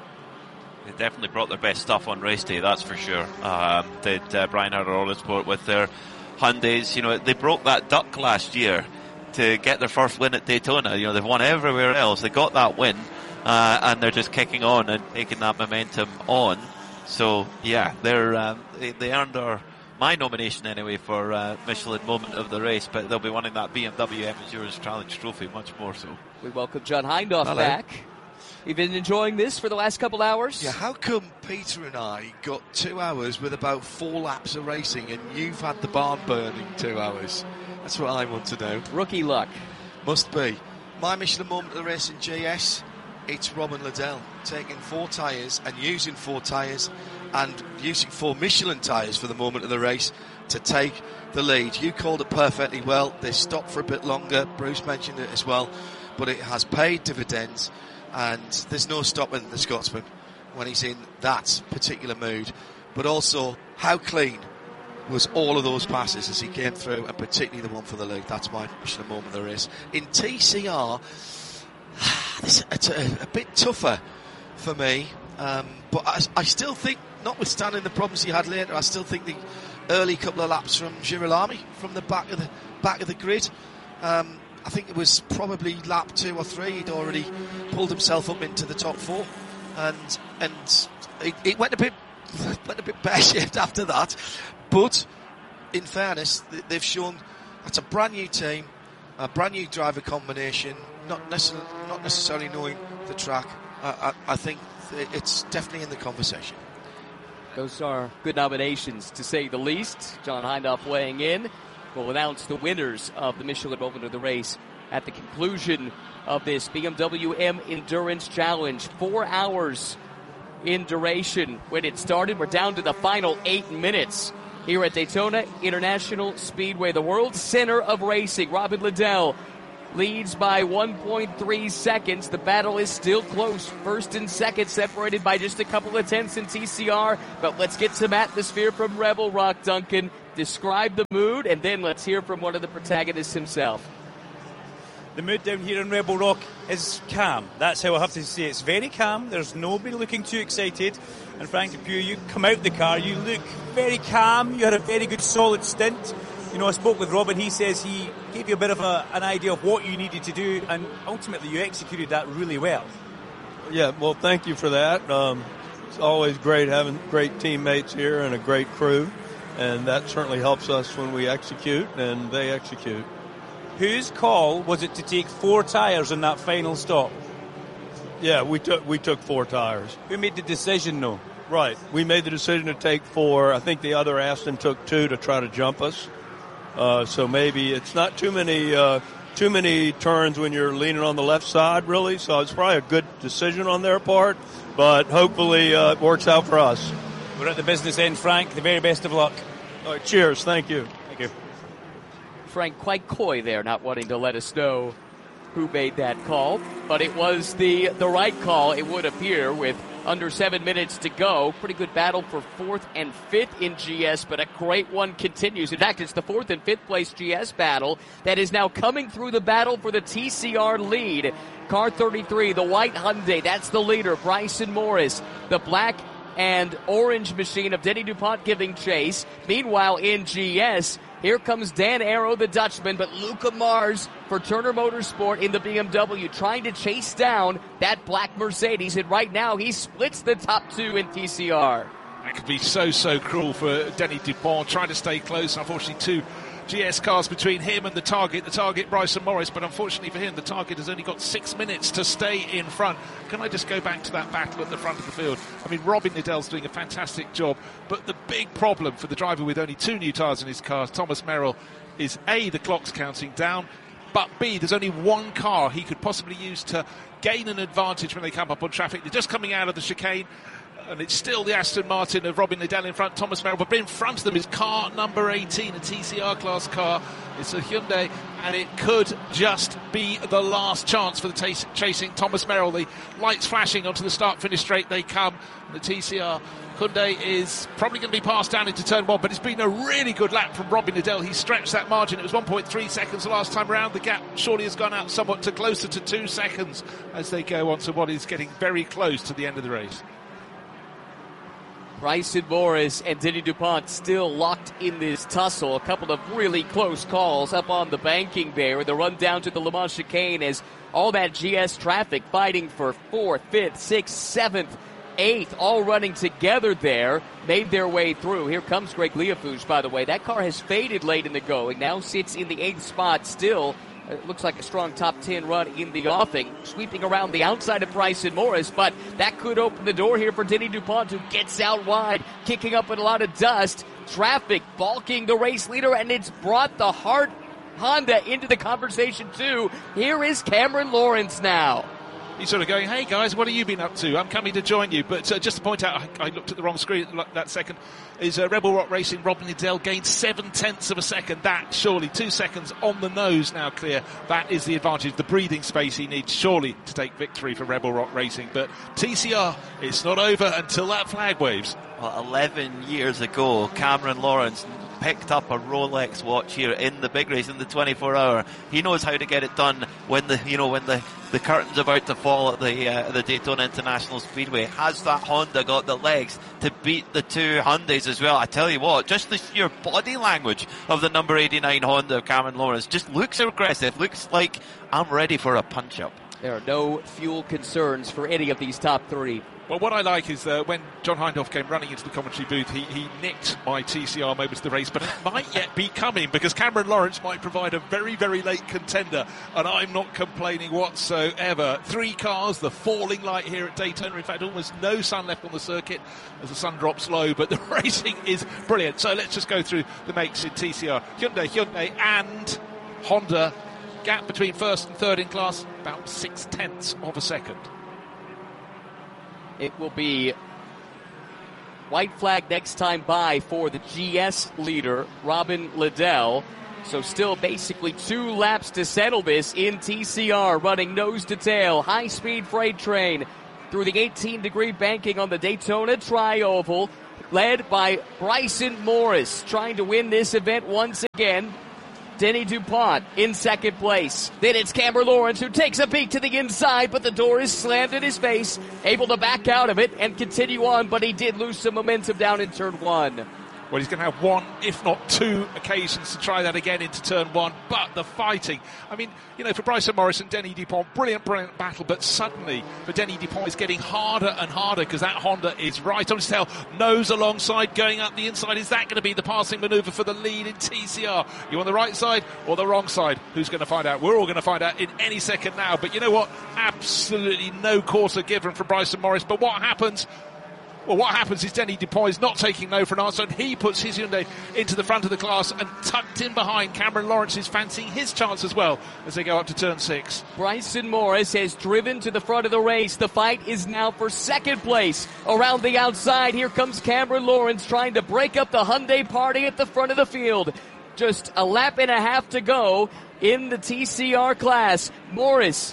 They definitely brought their best stuff on race day, that's for sure. Um, did uh, Brian Herta Autosport with their Hyundais. You know, they broke that duck last year to get their first win at Daytona. You know, they've won everywhere else. They got that win, uh, and they're just kicking on and taking that momentum on. So yeah, they're um, they, they earned our my nomination anyway for uh, Michelin Moment of the race, but they'll be winning that B M W Endurance Challenge trophy much more so. We welcome John Hindhaugh Hello. back. You've been enjoying this for the last couple hours? Yeah, how come Peter and I got two hours with about four laps of racing and you've had the barn burning two hours? That's what I want to know. Rookie luck. Must be. My Michelin Moment of the race in G S, it's Robin Liddell taking four tyres and using four tyres and using four Michelin tyres for the moment of the race to take the lead. You called it perfectly well. They stopped for a bit longer. Bruce mentioned it as well. But it has paid dividends, and there's no stopping the Scotsman when he's in that particular mood. But also, how clean was all of those passes as he came through, and particularly the one for the lead. That's my Michelin Moment of the race. In T C R, it's a, a bit tougher for me. Um, but I, I still think, notwithstanding the problems he had later, I still think the early couple of laps from Girolami from the back of the back of the grid. Um, I think it was probably lap two or three. He'd already pulled himself up into the top four, and and it, it went a bit went a bit pear-shaped after that. But in fairness, they've shown that's a brand new team, a brand new driver combination. Not necessarily not necessarily knowing the track. I, I, I think it's definitely in the conversation. Those are good nominations, to say the least. John Hindhaugh weighing in. We'll announce the winners of the Michelin moment of the race at the conclusion of this B M W M Endurance Challenge. Four hours in duration when it started. We're down to the final eight minutes here at Daytona International Speedway, the world center of racing. Robin Liddell leads by one point three seconds. The battle is still close. First and second separated by just a couple of tenths in T C R. But let's get some atmosphere from Rebel Rock. Duncan, describe the mood, and then let's hear from one of the protagonists himself. The mood down here in Rebel Rock is calm. That's how I have to say it. It's very calm. There's nobody looking too excited. And Frank Depew, you come out the car, you look very calm. You had a very good solid stint. You know, I spoke with Robin. He says he gave you a bit of a, an idea of what you needed to do, and ultimately you executed that really well. Yeah, well, thank you for that. Um, it's always great having great teammates here and a great crew, and that certainly helps us when we execute, and they execute. Whose call was it to take four tyres in that final stop? Yeah, we took we took four tyres. Who made the decision, though? Right, we made the decision to take four. I think the other Aston took two to try to jump us. Uh, so maybe it's not too many uh, too many turns when you're leaning on the left side, really. So it's probably a good decision on their part, but hopefully uh, it works out for us. We're at the business end, Frank. The very best of luck. All right, cheers. Thank you. Thank you. Frank quite coy there, not wanting to let us know who made that call, but it was the the right call, it would appear, with under seven minutes to go. Pretty good battle for fourth and fifth in G S, but a great one continues. In fact, it's the fourth and fifth place G S battle that is now coming through the battle for the T C R lead. Car thirty-three, the white Hyundai, that's the leader. Bryson Morris, the black and orange machine of Denny DuPont giving chase. Meanwhile, in G S, here comes Dan Arrow, the Dutchman, but Luca Mars for Turner Motorsport in the B M W trying to chase down that black Mercedes, and right now he splits the top two in T C R. That could be so, so cruel for Denny DuPont, trying to stay close. Unfortunately, two G S cars between him and the target, the target Bryson Morris, but unfortunately for him, the target has only got six minutes to stay in front. Can I just go back to that battle at the front of the field? I mean, Robin Liddell's doing a fantastic job, but the big problem for the driver with only two new tyres in his car, Thomas Merrill, is A, the clock's counting down, but B, there's only one car he could possibly use to gain an advantage when they come up on traffic. They're just coming out of the chicane, and it's still the Aston Martin of Robin Liddell in front, Thomas Merrill, but in front of them is car number eighteen, a T C R class car. It's a Hyundai, and it could just be the last chance for the t- chasing Thomas Merrill. The lights flashing onto the start-finish straight, they come. The T C R Hyundai is probably going to be passed down into turn one, but it's been a really good lap from Robin Liddell. He stretched that margin. It was one point three seconds the last time around. The gap surely has gone out somewhat to closer to two seconds as they go on to what is getting very close to the end of the race. Bryson Morris and Denny DuPont still locked in this tussle. A couple of really close calls up on the banking there. The run down to the Le Mans chicane as all that G S traffic fighting for fourth, fifth, sixth, seventh, eighth, all running together there, made their way through. Here comes Greg Leofouge, by the way. That car has faded late in the going. Now sits in the eighth spot still. It looks like a strong top ten run in the offing, sweeping around the outside of Bryson Morris, but that could open the door here for Denny DuPont, who gets out wide, kicking up in a lot of dust. Traffic balking the race leader, and it's brought the Hart Honda into the conversation too. Here is Cameron Lawrence now. He's sort of going, hey guys, what have you been up to? I'm coming to join you. But uh, just to point out, I, I looked at the wrong screen that second, is uh, Rebel Rock Racing, Robin Liddell gained seven tenths of a second. That, surely, two seconds on the nose now clear. That is the advantage, the breathing space he needs, surely, to take victory for Rebel Rock Racing. But T C R, it's not over until that flag waves. Well, eleven years ago, Cameron Lawrence picked up a Rolex watch here in the big race, in the twenty-four hour. He knows how to get it done when the, you know, when the, the curtain's about to fall at the, uh, the Daytona International Speedway. Has that Honda got the legs to beat the two Hyundais as well? I tell you what, just the sheer body language of the number eighty-nine Honda of Cameron Lawrence just looks aggressive, looks like I'm ready for a punch-up. There are no fuel concerns for any of these top three. Well, what I like is uh, when John Hindhaugh came running into the commentary booth, he, he nicked my T C R moments of the race, but it might yet be coming because Cameron Lawrence might provide a very, very late contender, and I'm not complaining whatsoever. Three cars, the falling light here at Daytona. In fact, almost no sun left on the circuit as the sun drops low, but the racing is brilliant. So let's just go through the makes in T C R. Hyundai, Hyundai and Honda. Gap between first and third in class, about six tenths of a second. It will be white flag next time by for the G S leader, Robin Liddell. So still basically two laps to settle this in T C R, running nose to tail, high-speed freight train through the eighteen degree banking on the Daytona Tri-Oval, led by Bryson Morris, trying to win this event once again. Denny DuPont in second place. Then it's Cameron Lawrence who takes a peek to the inside, but the door is slammed in his face, able to back out of it and continue on, but he did lose some momentum down in turn one. Well, he's going to have one, if not two, occasions to try that again into turn one. But the fighting, I mean, you know, for Bryson Morris and Denny DuPont, brilliant, brilliant battle. But suddenly, for Denny DuPont, it's getting harder and harder because that Honda is right on his tail, nose alongside, going up the inside. Is that going to be the passing manoeuvre for the lead in T C R? You on the right side or the wrong side? Who's going to find out? We're all going to find out in any second now. But you know what? Absolutely no quarter given for Bryson Morris. But what happens? Well, what happens is Denny DuPont is not taking no for an answer, and he puts his Hyundai into the front of the class and tucked in behind. Cameron Lawrence is fancying his chance as well as they go up to turn six. Bryson Morris has driven to the front of the race. The fight is now for second place. Around the outside, here comes Cameron Lawrence trying to break up the Hyundai party at the front of the field. Just a lap and a half to go in the T C R class. Morris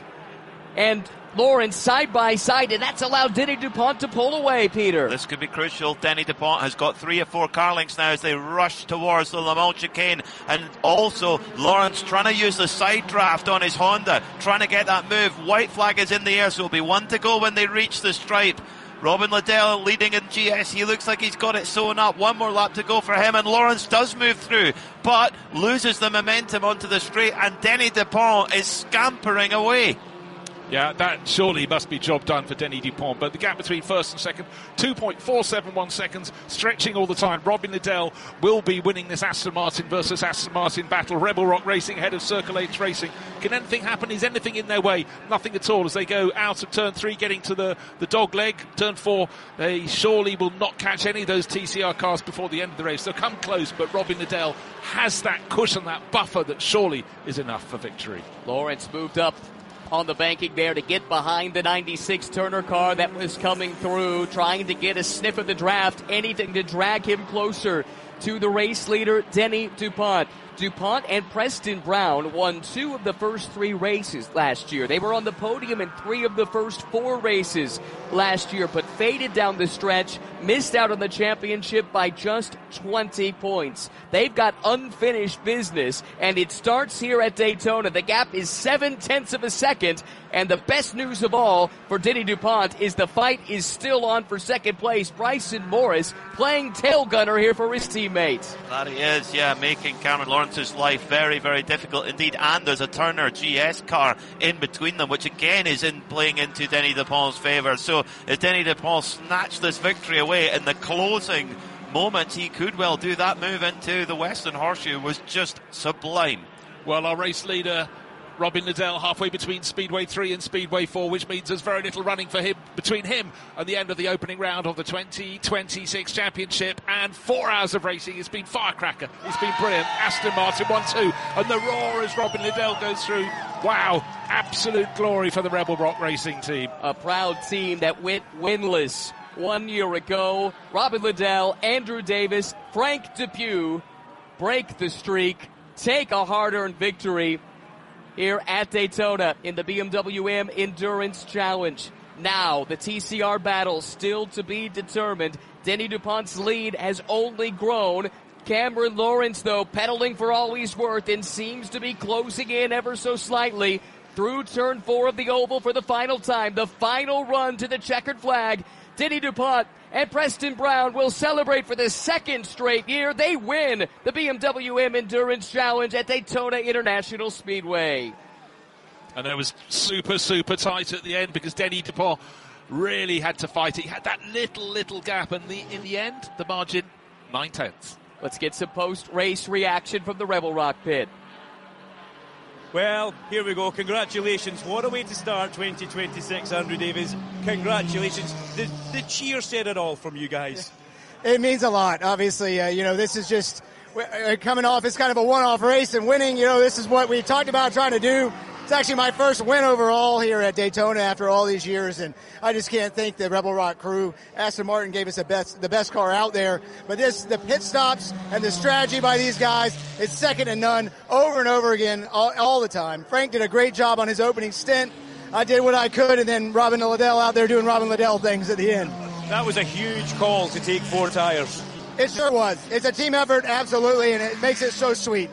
and Lawrence side by side, and that's allowed Denny DuPont to pull away, Peter. This could be crucial. Denny DuPont has got three or four car links now as they rush towards the Le Mans chicane, and also Lawrence trying to use the side draft on his Honda, trying to get that move. White flag is in the air, so it'll be one to go when they reach the stripe. Robin Liddell leading in G S. He looks like he's got it sewn up. One more lap to go for him, and Lawrence does move through, but loses the momentum onto the straight, and Denny DuPont is scampering away. Yeah, that surely must be job done for Denny DuPont. But the gap between first and second, two point four seven one seconds, stretching all the time. Robin Liddell will be winning this Aston Martin versus Aston Martin battle. Rebel Rock Racing ahead of Circle H Racing. Can anything happen? Is anything in their way? Nothing at all as they go out of turn three, getting to the, the dog leg. Turn four, they surely will not catch any of those T C R cars before the end of the race. They'll come close, but Robin Liddell has that cushion, that buffer that surely is enough for victory. Lawrence moved up on the banking there to get behind the ninety-six Turner car that was coming through, trying to get a sniff of the draft, anything to drag him closer to the race leader, Denny DuPont. DuPont and Preston Brown won two of the first three races last year. They were on the podium in three of the first four races last year, but faded down the stretch, missed out on the championship by just twenty points. They've got unfinished business, and it starts here at Daytona. The gap is seven tenths of a second, and the best news of all for Denny DuPont is the fight is still on for second place. Bryson Morris playing tail gunner here for his teammates. That he is, yeah, making Cameron Lawrence's life very, very difficult indeed. And there's a Turner G S car in between them, which again is in playing into Denny DuPont's favour. So as Denny DuPont snatched this victory away in the closing moments, he could well do that. Move into the Western Horseshoe was just sublime. Well, our race leader Robin Liddell halfway between Speedway three and Speedway four, which means there's very little running for him between him and the end of the opening round of the twenty twenty-six championship. And four hours of racing. It's been firecracker. It's been brilliant. Aston Martin one two, and the roar as Robin Liddell goes through. Wow, absolute glory for the Rebel Rock Racing team. A proud team that went winless one year ago. Robin Liddell, Andrew Davis, Frank Depew break the streak, take a hard-earned victory here at Daytona in the B M W M Endurance Challenge. Now, the T C R battle still to be determined. Denny DuPont's lead has only grown Cameron Lawrence, though, pedaling for all he's worth and seems to be closing in ever so slightly through turn four of the oval for the final time. The final run to the checkered flag. Denny DuPont and Preston Brown will celebrate for the second straight year. They win the B M W M Endurance Challenge at Daytona International Speedway. And it was super, super tight at the end because Denny DuPont really had to fight it. He had that little, little gap, and the, in the end, the margin, nine tenths. Let's get some post-race reaction from the Rebel Rock pit. Well, here we go. Congratulations. What a way to start twenty twenty-six, Andrew Davies. Congratulations. The, the cheer said it all from you guys. It means a lot, obviously. Uh, you know, this is just uh, coming off. It's kind of a one-off race, and winning, you know, this is what we talked about trying to do. It's actually my first win overall here at Daytona after all these years, and I just can't thank the Rebel Rock crew. Aston Martin gave us the best, the best car out there, but this, the pit stops and the strategy by these guys is second to none over and over again all, all the time. Frank did a great job on his opening stint. I did what I could, and then Robin Liddell out there doing Robin Liddell things at the end. That was a huge call to take four tires. It sure was. It's a team effort, absolutely, and it makes it so sweet.